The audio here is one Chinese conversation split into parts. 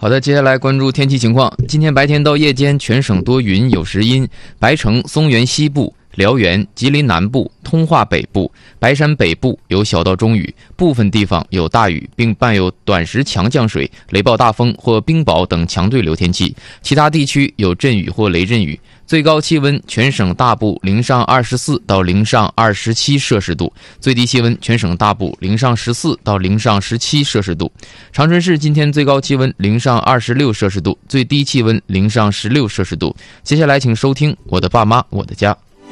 好的，接下来关注天气情况。今天白天到夜间全省多云有时阴，白城、松原西部、辽源、吉林南部、通化北部、白山北部有小到中雨，部分地方有大雨，并伴有短时强降水、雷暴大风或冰雹等强对流天气，其他地区有阵雨或雷阵雨。最高气温全省大部零上24到零上27摄氏度，最低气温全省大部零上14到零上17摄氏度。长春市今天最高气温零上26摄氏度，最低气温零上16摄氏度。接下来请收听《我的爸妈我的家》。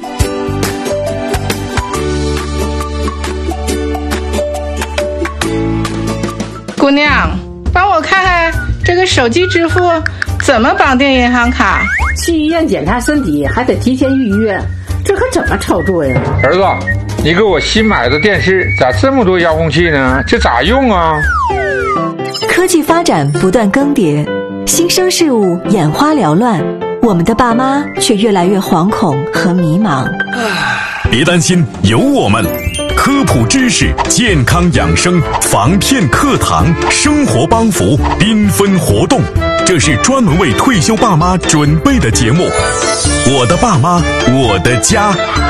姑娘，帮我看看这个手机支付怎么绑定银行卡？ 去医院检查身体还得提前预约，这可怎么操作呀？ 儿子，你给我新买的电视咋这么多遥控器呢？这咋用啊？ 科技发展不断更迭，新生事物眼花缭乱，我们的爸妈却越来越惶恐和迷茫。 别担心，有我们。科普知识、健康养生、防骗课堂、生活帮扶、缤纷活动，这是专门为退休爸妈准备的节目。我的爸妈，我的家。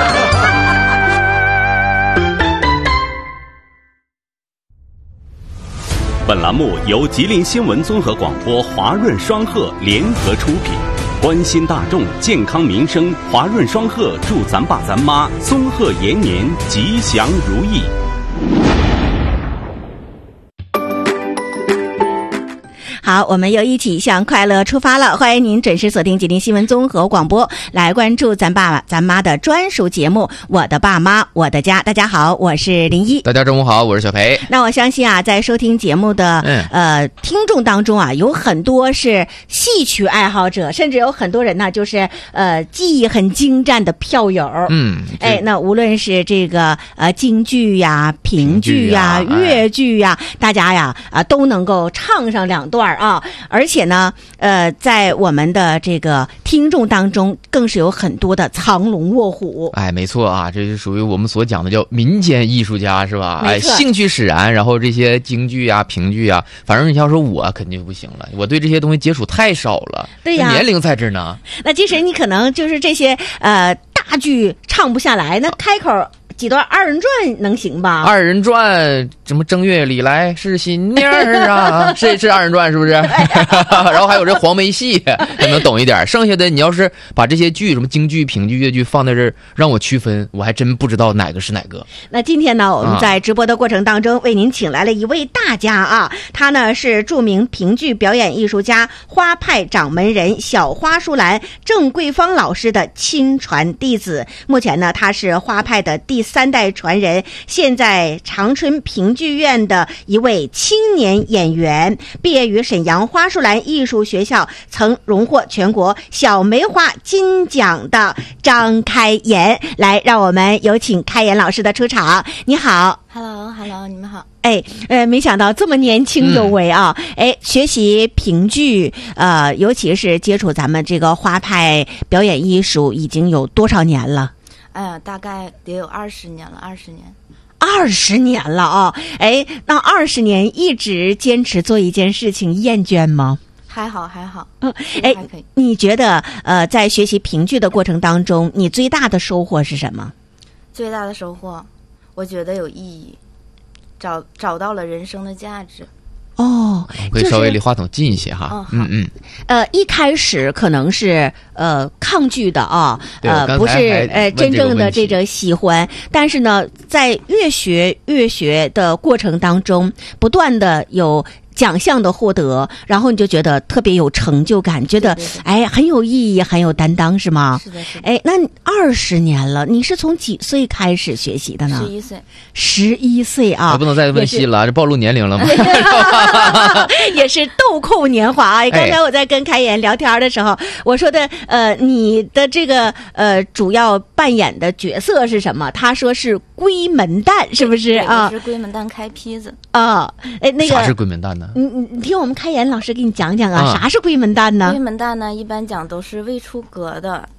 本栏目由吉林新闻综合广播华润双鹤联合出品，关心大众健康民生，华润双鹤祝咱爸咱妈松鹤延年，吉祥如意。 好，我们又一起向快乐出发了。欢迎您准时锁定吉林新闻综合广播，来关注咱爸咱妈的专属节目《我的爸妈我的家》。大家好，我是林一。 大家中午好，我是小培。 那我相信啊，在收听节目的听众当中啊，有很多是戏曲爱好者，甚至有很多人呢，就是技艺很精湛的票友。那无论是这个京剧呀、评剧呀、粤剧呀，大家呀都能够唱上两段啊，而且呢，在我们的这个听众当中，更是有很多的藏龙卧虎。 哎，没错啊，这是属于我们所讲的叫民间艺术家，是吧？ 哎， 兴趣使然，然后这些京剧啊、评剧啊，反正你要说我肯定不行了，我对这些东西接触太少了。 对呀， 年龄在这呢。 那即使你可能就是这些大剧唱不下来，那开口几段二人转能行吧？ 二人转什么正月里来是新年啊，是二人转是不是？然后还有这黄梅戏，可能懂一点。剩下的你要是把这些剧什么京剧、评剧、粤剧放在这儿，让我区分，我还真不知道哪个是哪个。 那今天呢，我们在直播的过程当中，为您请来了一位大家啊，他呢是著名评剧表演艺术家、花派掌门人小花淑兰郑桂芳老师的亲传弟子。目前呢，他是花派的第3代传人，现在长春评剧院的一位青年演员，毕业于沈阳花淑兰艺术学校，曾荣获全国小梅花金奖的张开颜。来，让我们有请开颜老师的出场。你好。 Hello， 你们好。 没想到这么年轻有为啊！学习评剧，尤其是接触咱们这个花派表演艺术，已经有多少年了？ 大概得有20年了，20年。 20年了啊！那20年一直坚持做一件事情，厌倦吗？ 还好。 还可以。你觉得在学习评剧的过程当中，你最大的收获是什么？ 最大的收获，我觉得有意义，找到了人生的价值。 可以稍微离话筒近一些哈。 一开始可能是抗拒的啊，不是真正的这个喜欢，但是呢，在越学的过程当中，不断的有奖项的获得，然后你就觉得特别有成就感，觉得很有意义，很有担当，是吗？ 是的。 那20年了，你是从几岁开始学习的呢？11岁啊！ 我不能再问细了，这暴露年龄了吗？ 也是豆蔻年华啊！刚才我在跟开颜聊天的时候，我说的你的这个主要扮演的角色是什么？他说是龟门旦，是不是啊？ 是龟门旦开坯子啊！那个啥是龟门旦呢？ 你听我们开颜老师给你讲讲啊，啥是龟门旦呢？ 龟门旦呢，一般讲都是未出阁的